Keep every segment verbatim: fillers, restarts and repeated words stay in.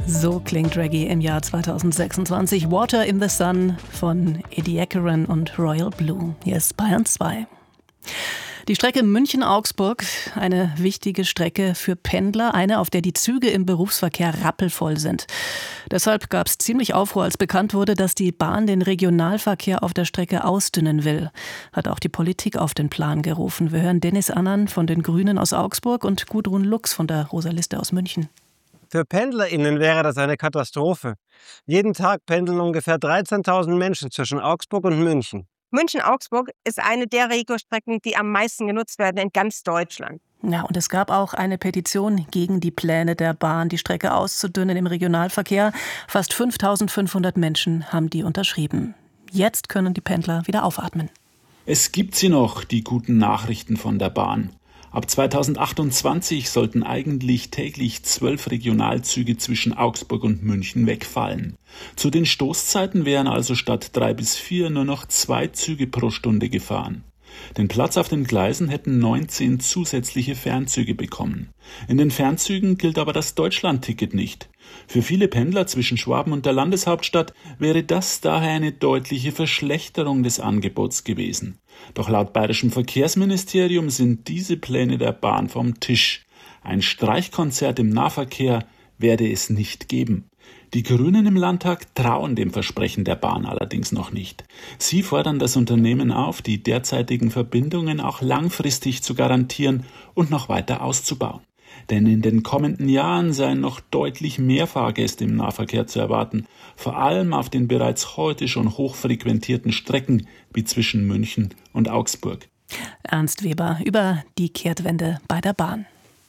So klingt Reggae im Jahr zweitausendsechsundzwanzig. Water in the Sun von Eddie Ekeren und Royal Blue. Hier ist Bayern zwei. Die Strecke München-Augsburg, eine wichtige Strecke für Pendler, eine, auf der die Züge im Berufsverkehr rappelvoll sind. Deshalb gab es ziemlich Aufruhr, als bekannt wurde, dass die Bahn den Regionalverkehr auf der Strecke ausdünnen will. Hat auch die Politik auf den Plan gerufen. Wir hören Dennis Annan von den Grünen aus Augsburg und Gudrun Lux von der Rosa-Liste aus München. Für PendlerInnen wäre das eine Katastrophe. Jeden Tag pendeln ungefähr dreizehntausend Menschen zwischen Augsburg und München. München-Augsburg ist eine der Regiostrecken, die am meisten genutzt werden in ganz Deutschland. Ja, und es gab auch eine Petition gegen die Pläne der Bahn, die Strecke auszudünnen im Regionalverkehr. Fast fünftausendfünfhundert Menschen haben die unterschrieben. Jetzt können die Pendler wieder aufatmen. Es gibt sie noch, die guten Nachrichten von der Bahn. Ab zweitausendachtundzwanzig sollten eigentlich täglich zwölf Regionalzüge zwischen Augsburg und München wegfallen. Zu den Stoßzeiten wären also statt drei bis vier nur noch zwei Züge pro Stunde gefahren. Den Platz auf den Gleisen hätten neunzehn zusätzliche Fernzüge bekommen. In den Fernzügen gilt aber das Deutschlandticket nicht. Für viele Pendler zwischen Schwaben und der Landeshauptstadt wäre das daher eine deutliche Verschlechterung des Angebots gewesen. Doch laut bayerischem Verkehrsministerium sind diese Pläne der Bahn vom Tisch. Ein Streichkonzert im Nahverkehr werde es nicht geben. Die Grünen im Landtag trauen dem Versprechen der Bahn allerdings noch nicht. Sie fordern das Unternehmen auf, die derzeitigen Verbindungen auch langfristig zu garantieren und noch weiter auszubauen. Denn in den kommenden Jahren seien noch deutlich mehr Fahrgäste im Nahverkehr zu erwarten, vor allem auf den bereits heute schon hochfrequentierten Strecken wie zwischen München und Augsburg. Ernst Weber über die Kehrtwende bei der Bahn.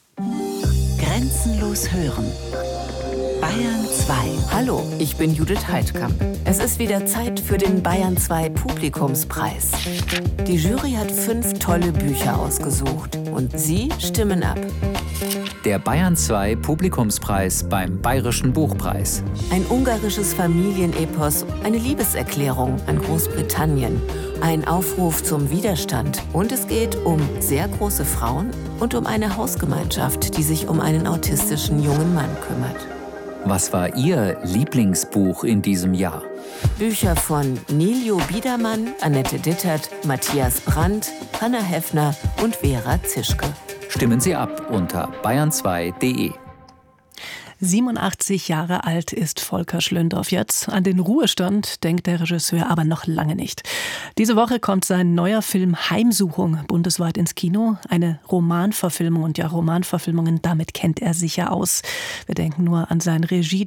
Grenzenlos hören. Bayern zwei. Hallo, ich bin Judith Heidkamp. Es ist wieder Zeit für den Bayern zwei Publikumspreis. Die Jury hat fünf tolle Bücher ausgesucht und Sie stimmen ab. Der Bayern zwei Publikumspreis beim Bayerischen Buchpreis. Ein ungarisches Familienepos, eine Liebeserklärung an Großbritannien, ein Aufruf zum Widerstand und es geht um sehr große Frauen und um eine Hausgemeinschaft, die sich um einen autistischen jungen Mann kümmert. Was war Ihr Lieblingsbuch in diesem Jahr? Bücher von Niljo Biedermann, Annette Dittert, Matthias Brandt, Hanna Heffner und Vera Zischke. Stimmen Sie ab unter bayern zwei punkt de. siebenundachtzig Jahre alt ist Volker Schlöndorff jetzt. An den Ruhestand denkt der Regisseur aber noch lange nicht. Diese Woche kommt sein neuer Film Heimsuchung bundesweit ins Kino. Eine Romanverfilmung und ja, Romanverfilmungen, damit kennt er sich ja aus. Wir denken nur an sein Regie